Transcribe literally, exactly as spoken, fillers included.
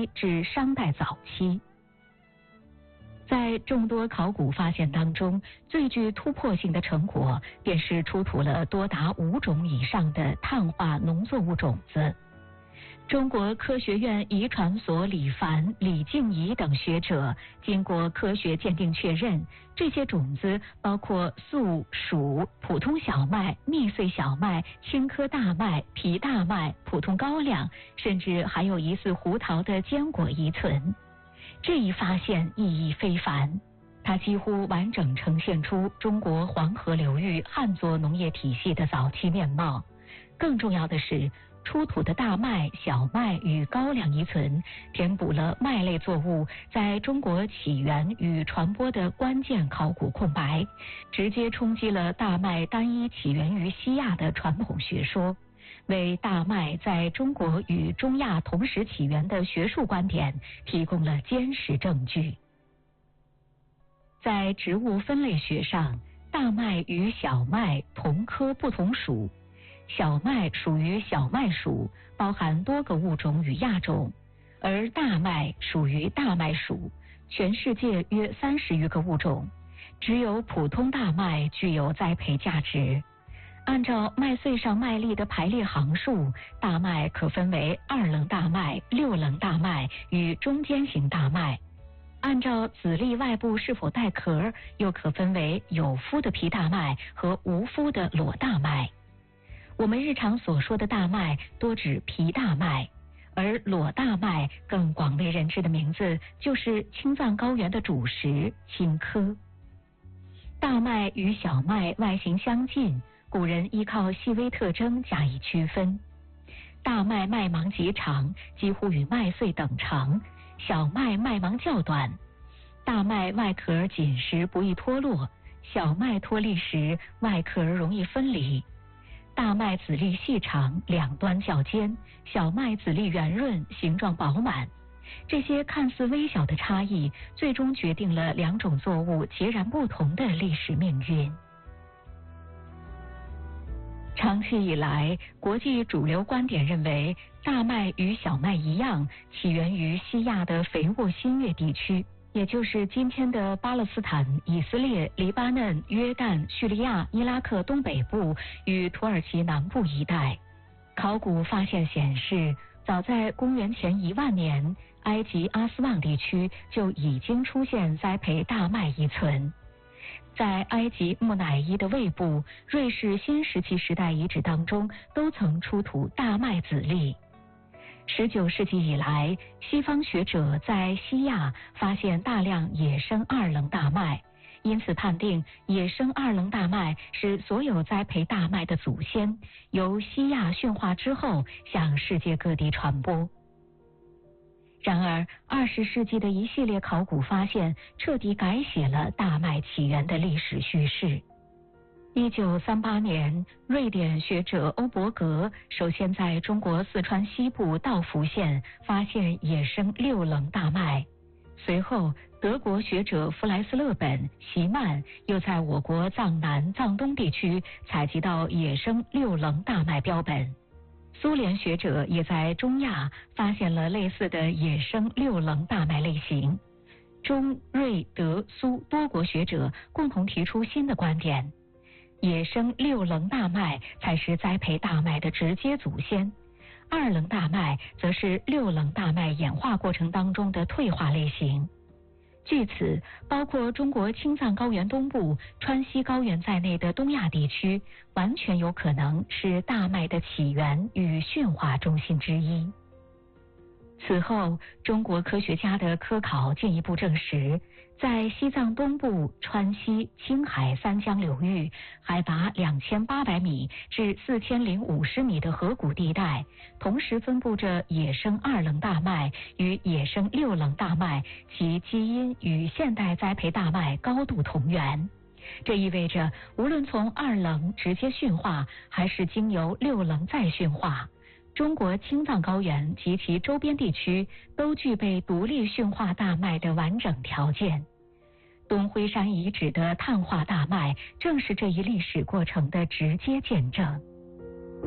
至商代早期。在众多考古发现当中，最具突破性的成果便是出土了多达五种以上的碳化农作物种子。中国科学院遗传所李凡、李静怡等学者经过科学鉴定确认，这些种子包括粟、黍、普通小麦、密穗小麦、青稞大麦、皮大麦、普通高粱，甚至还有疑似胡桃的坚果遗存。这一发现意义非凡，它几乎完整呈现出中国黄河流域汉族农业体系的早期面貌。更重要的是，出土的大麦、小麦与高粱遗存，填补了麦类作物在中国起源与传播的关键考古空白，直接冲击了大麦单一起源于西亚的传统学说，为大麦在中国与中亚同时起源的学术观点提供了坚实证据。在植物分类学上，大麦与小麦同科不同属，小麦属于小麦属，包含多个物种与亚种，而大麦属于大麦属，全世界约三十余个物种，只有普通大麦具有栽培价值。按照麦穗上麦粒的排列行数，大麦可分为二棱大麦、六棱大麦与中间型大麦。按照籽粒外部是否带壳，又可分为有麸的皮大麦和无麸的裸大麦。我们日常所说的大麦多指皮大麦，而裸大麦更广为人知的名字就是青藏高原的主食青稞。大麦与小麦外形相近，古人依靠细微特征加以区分。大麦麦芒极长，几乎与麦穗等长，小麦麦芒较短。大麦外壳紧实不易脱落，小麦脱粒时外壳容易分离。大麦籽粒细长，两端较尖，小麦籽粒圆润，形状饱满。这些看似微小的差异，最终决定了两种作物截然不同的历史命运。长期以来，国际主流观点认为，大麦与小麦一样，起源于西亚的肥沃新月地区，也就是今天的巴勒斯坦、以色列、黎巴嫩、约旦、叙利亚、伊拉克东北部与土耳其南部一带。考古发现显示，早在公元前一万年，埃及阿斯旺地区就已经出现栽培大麦遗存。在埃及木乃伊的胃部、瑞士新石器时代遗址当中，都曾出土大麦籽粒。十九世纪以来，西方学者在西亚发现大量野生二棱大麦，因此判定野生二棱大麦是所有栽培大麦的祖先，由西亚驯化之后向世界各地传播。然而，二十世纪的一系列考古发现彻底改写了大麦起源的历史叙事。一九三八年，瑞典学者欧伯格首先在中国四川西部道孚县发现野生六棱大麦，随后德国学者弗莱斯勒本、席曼又在我国藏南、藏东地区采集到野生六棱大麦标本。苏联学者也在中亚发现了类似的野生六棱大麦类型。中、瑞、德、苏多国学者共同提出新的观点，野生六棱大麦才是栽培大麦的直接祖先，二棱大麦则是六棱大麦演化过程当中的退化类型。据此，包括中国青藏高原东部、川西高原在内的东亚地区，完全有可能是大麦的起源与驯化中心之一。此后，中国科学家的科考进一步证实，在西藏东部、川西、青海三江流域，海拔两千八百米至四千零五十米的河谷地带，同时分布着野生二棱大麦与野生六棱大麦，其基因与现代栽培大麦高度同源。这意味着，无论从二棱直接驯化，还是经由六棱再驯化，中国青藏高原及其周边地区都具备独立驯化大麦的完整条件。东辉山遗址的碳化大麦正是这一历史过程的直接见证。